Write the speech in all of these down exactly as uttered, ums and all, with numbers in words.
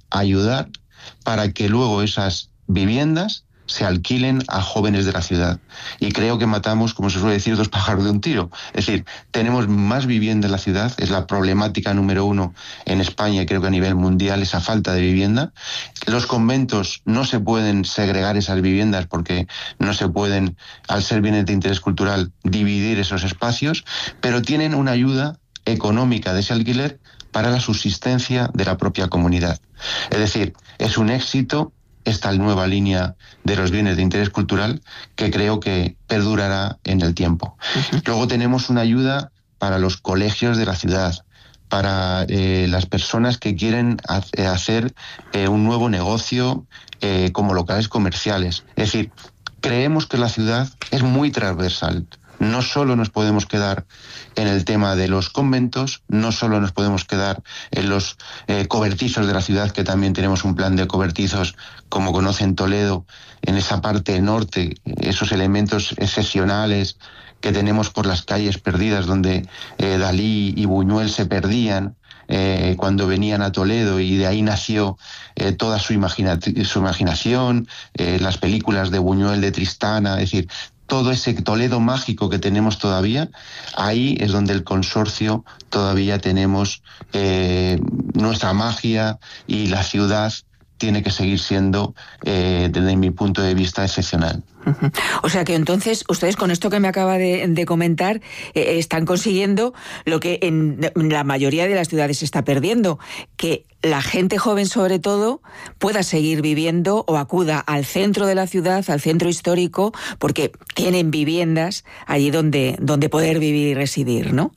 ayudar para que luego esas viviendas se alquilen a jóvenes de la ciudad. Y creo que matamos, como se suele decir, dos pájaros de un tiro. Es decir, tenemos más vivienda en la ciudad, es la problemática número uno en España y creo que a nivel mundial, esa falta de vivienda. Los conventos no se pueden segregar esas viviendas porque no se pueden, al ser bienes de interés cultural, dividir esos espacios, pero tienen una ayuda económica de ese alquiler para la subsistencia de la propia comunidad. Es decir, es un éxito esta nueva línea de los bienes de interés cultural que creo que perdurará en el tiempo. Uh-huh. Luego tenemos una ayuda para los colegios de la ciudad, para eh, las personas que quieren hacer eh, un nuevo negocio eh, como locales comerciales. Es decir, creemos que la ciudad es muy transversal. No solo nos podemos quedar en el tema de los conventos, no solo nos podemos quedar en los eh, cobertizos de la ciudad, que también tenemos un plan de cobertizos, como conocen Toledo, en esa parte norte, esos elementos excepcionales que tenemos por las calles perdidas, donde eh, Dalí y Buñuel se perdían eh, cuando venían a Toledo, y de ahí nació eh, toda su, imagina- su imaginación, eh, las películas de Buñuel, de Tristana, es decir, todo ese Toledo mágico que tenemos todavía. Ahí es donde el consorcio todavía tenemos eh, nuestra magia, y la ciudad tiene que seguir siendo, eh, desde mi punto de vista, excepcional. Uh-huh. O sea que entonces ustedes, con esto que me acaba de, de comentar, eh, están consiguiendo lo que en la mayoría de las ciudades se está perdiendo, que la gente joven sobre todo pueda seguir viviendo o acuda al centro de la ciudad, al centro histórico, porque tienen viviendas allí donde, donde poder vivir y residir, ¿no?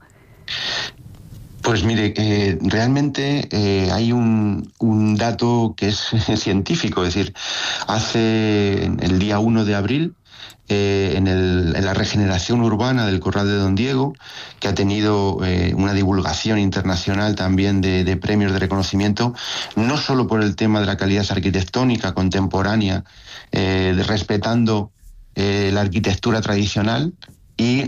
Pues mire, eh, realmente eh, hay un, un dato que es científico, es decir, hace el día uno de abril, eh, en, el, en la regeneración urbana del Corral de Don Diego, que ha tenido eh, una divulgación internacional también de, de premios de reconocimiento, no solo por el tema de la calidad arquitectónica contemporánea, eh, de, respetando eh, la arquitectura tradicional y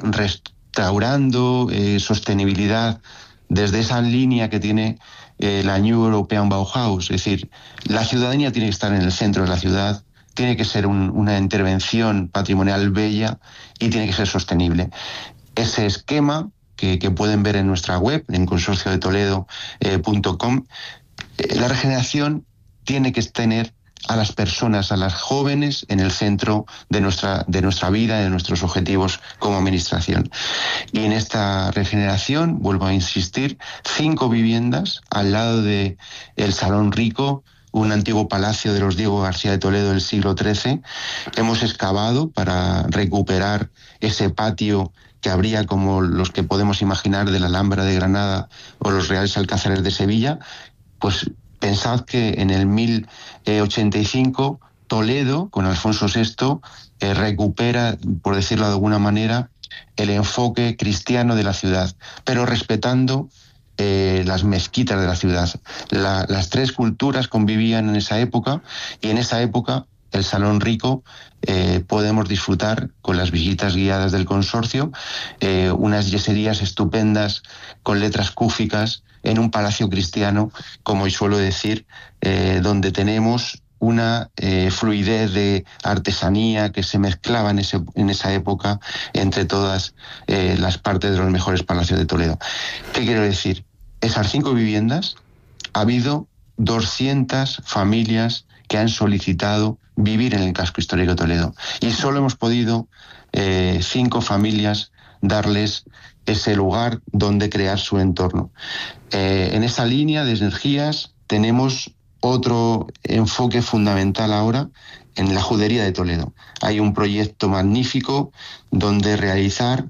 restaurando eh, sostenibilidad desde esa línea que tiene eh, la New European Bauhaus. Es decir, la ciudadanía tiene que estar en el centro de la ciudad, tiene que ser un, una intervención patrimonial bella y tiene que ser sostenible. Ese esquema que, que pueden ver en nuestra web, en consorcio de toledo punto com, eh, la regeneración tiene que tener a las personas, a las jóvenes, en el centro de nuestra, de nuestra vida, de nuestros objetivos como administración. Y en esta regeneración, vuelvo a insistir, cinco viviendas al lado de el Salón Rico, un antiguo palacio de los Diego García de Toledo del siglo trece. Hemos excavado para recuperar ese patio que habría, como los que podemos imaginar, de la Alhambra de Granada o los Reales Alcázares de Sevilla. Pues pensad que en el mil ochenta y cinco Toledo, con Alfonso sexto, eh, recupera, por decirlo de alguna manera, el enfoque cristiano de la ciudad, pero respetando eh, las mezquitas de la ciudad. La, las tres culturas convivían en esa época, y en esa época el Salón Rico eh, podemos disfrutar con las visitas guiadas del consorcio, eh, unas yeserías estupendas con letras cúficas en un palacio cristiano, como suelo decir, eh, donde tenemos una eh, fluidez de artesanía que se mezclaba en, ese, en esa época entre todas eh, las partes de los mejores palacios de Toledo. ¿Qué quiero decir? Esas cinco viviendas, ha habido doscientas familias que han solicitado vivir en el casco histórico de Toledo, y solo hemos podido eh, cinco familias darles ese lugar donde crear su entorno. Eh, en esa línea de energías tenemos otro enfoque fundamental ahora en la Judería de Toledo. Hay un proyecto magnífico donde realizar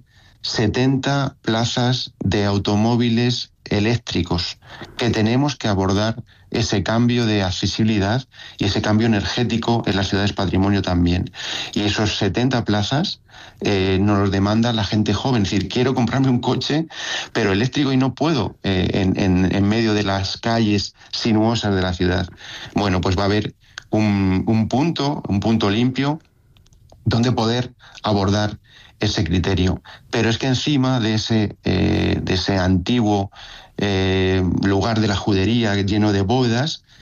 setenta plazas de automóviles eléctricos, que tenemos que abordar ese cambio de accesibilidad y ese cambio energético en las ciudades patrimonio también. Y esos setenta plazas eh, nos los demanda la gente joven. Es decir, quiero comprarme un coche, pero eléctrico, y no puedo eh, en, en, en medio de las calles sinuosas de la ciudad. Bueno, pues va a haber un, un punto, un punto limpio donde poder abordar ese criterio. Pero es que encima de ese, eh, de ese antiguo eh, lugar de la judería lleno de bóvedas,